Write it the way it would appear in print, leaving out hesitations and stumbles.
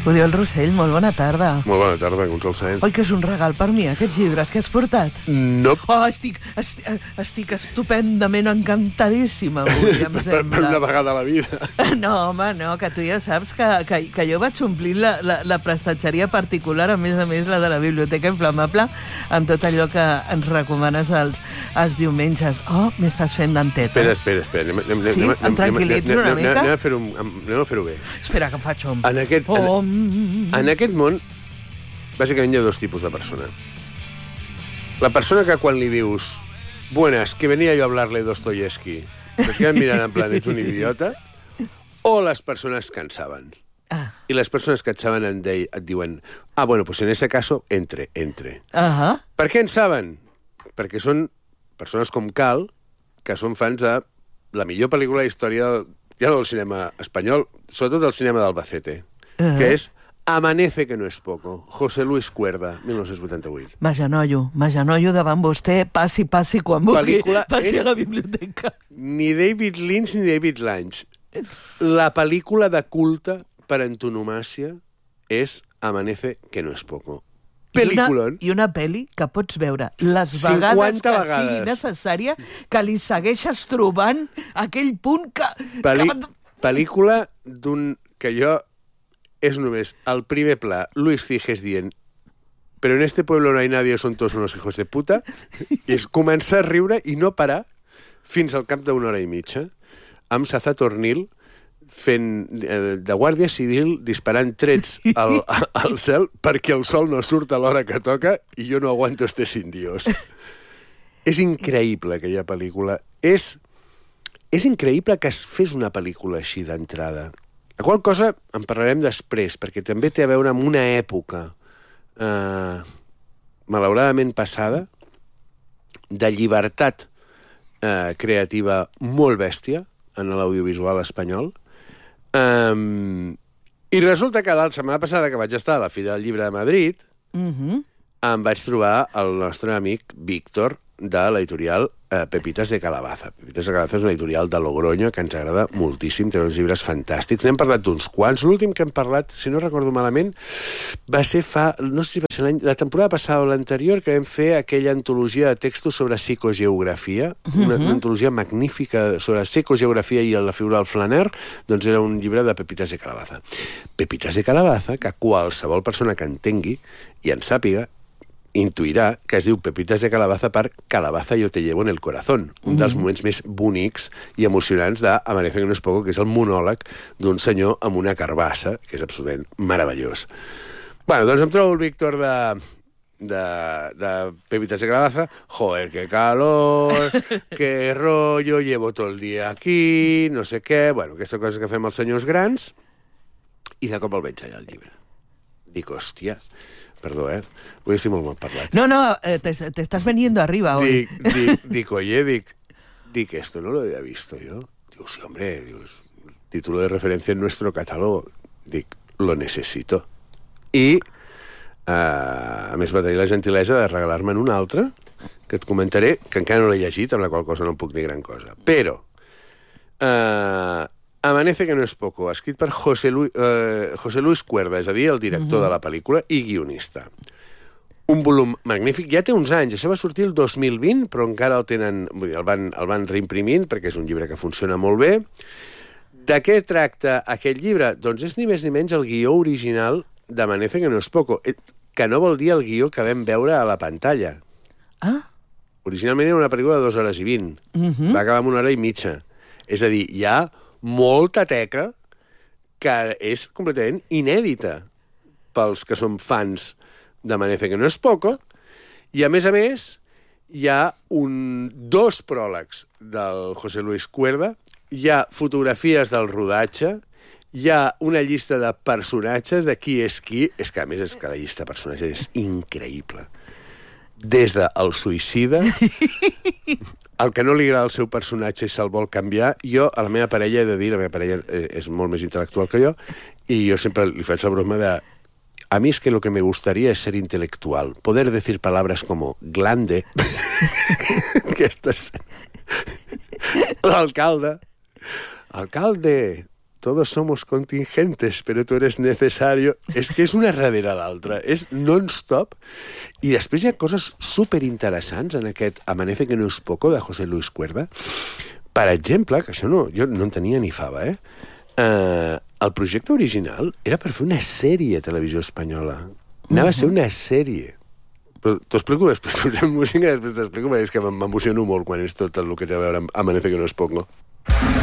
Oriol Rossell, molt bona tarda. Molt bona tarda, Gonçal Sáenz. Oi que és un regal per mi, aquests llibres que has portat? No. Oh, estic estupendament encantadíssima avui, em sembla. Per una vegada a la vida. No, home, no, que tu ja saps que jo vaig omplir la prestatgeria particular, a més la de la Biblioteca Inflamable, amb tot allò que ens recomanes els diumenges. Oh, m'estàs fent dentetes. Espera. Sí? Em tranquil·litzo una mica? Anem a fer-ho bé. Espera, que em faig om. En aquest món, bàsicament hi ha dos tipus de persona. La persona que quan li dius buenas, que venía yo a hablarle Dostoyevsky, se quedan mirant en plan, ets un idiota, o les persones que en saben. I les persones que et saben et diuen, bueno, pues en ese caso, entre. Per què en saben? Perquè són persones com Cal, que són fans de la millor pel·lícula de història, ja no del cinema espanyol, sobretot del cinema d'Albacete, que és Amanece que no es poco, José Luis Cuerda, 1988. M'agenollo davant vostè, passi quan vulgui, passi a la biblioteca. Ni David Lynch ni David Lange. La pel·lícula de culte per antonomàcia és Amanece que no es poco. Pel·lículon. I una pel·li que pots veure les vegades que sigui necessària, que li segueixes trobant aquell punt que... Pel·lícula d'un... que jo... és només el primer pla, Luis Ciges dient però en este pueblo no hay nadie, son todos unos hijos de puta, i és començar a riure i no parar fins al cap d'una hora i mitja, amb Saza Tornil fent de guàrdia civil, disparant trets al cel perquè el sol no surt a l'hora que toca i jo no aguanto este sin Dios. És increïble aquella pel·lícula. És increïble que es fes una pel·lícula així d'entrada. La qual cosa en parlarem després, perquè també té a veure amb una època malauradament passada de llibertat creativa molt bèstia en l'audiovisual espanyol. I resulta que la setmana passada que vaig estar a la Fira del Llibre de Madrid em vaig trobar el nostre amic Víctor de l'editorial Pepitas de Calabaza. Pepitas de Calabaza és una editorial de Logroño que ens agrada moltíssim, té uns llibres fantàstics. N'hem parlat d'uns quants. L'últim que hem parlat, si no recordo malament, va ser no sé si va ser la temporada passada o l'anterior, que vam fer aquella antologia de textos sobre psicogeografia, una antologia magnífica sobre psicogeografia i la figura del Flaner, doncs era un llibre de Pepitas de Calabaza. Pepitas de Calabaza, que qualsevol persona que entengui i en sàpiga, intuirà que es diu Pepitas de Calabaza per Calabaza yo te llevo en el corazón, un dels moments més bonics i emocionants de Amanece que no es poco, que és el monòleg d'un senyor amb una carbassa, que és absolutament meravellós. Bueno, doncs em trobo el Víctor de Pepitas de Calabaza. Joder, qué calor, qué rollo, llevo todo el día aquí, no sé què... Bueno, aquesta cosa que fem els senyors grans, i de cop el veig allà al llibre. Dic, hòstia... Perdó, Hoy estoy muy mal parlat. No, te estás veniendo arriba hoy. Dic, esto no lo había visto yo. Digo, sí, hombre, título de referencia en nuestro catálogo. Dic, lo necesito. I, a més, va tenir la gentilesa de regalar-me'n un altre, que et comentaré, que encara no l'he llegit, amb la qual cosa no en puc dir gran cosa. Però, Amanece que no es poco, escrit per José Luis Cuerda, és a dir, el director de la pel·lícula i guionista. Un volum magnífic, ja té uns anys, això va sortir el 2020, però encara el tenen, vull dir, el van reimprimint, perquè és un llibre que funciona molt bé. De què tracta aquest llibre? Doncs és ni més ni menys el guió original d'Amanece que no es poco, que no vol dir el guió que vam veure a la pantalla. Originalment era una pel·lícula de 2 hores i 20, va acabar amb 1 hora i mitja. És a dir, hi ha molta teca que és completament inèdita pels que som fans d'Amanece que no es poco, i a més hi ha 2 pròlegs del José Luis Cuerda, hi ha fotografies del rodatge, hi ha una llista de personatges de qui, és que a més és que la llista de personatges és increïble. Des del suïcida, el que no li agrada al seu personatge i se'l vol canviar, jo a la meva parella he de dir, la meva parella és molt més intel·lectual que jo, i jo sempre li faig la broma de a mí es que lo que me gustaría es ser intelectual, poder decir palabras como glande, que l'alcalde, todos somos contingentes, pero tú eres necesario. És que és una darrere l'altra, és non-stop. I després hi ha coses superinteressants en aquest Amanece que no es poco, de José Luis Cuerda. Per exemple, que això no, jo no en tenia ni fava, el projecte original era per fer una sèrie a Televisió Espanyola. Anava a ser una sèrie. Però t'ho explico després, posem música i després t'explico, perquè és que m'emociono molt quan és tot el que té a veure amb Amanece que no es poco.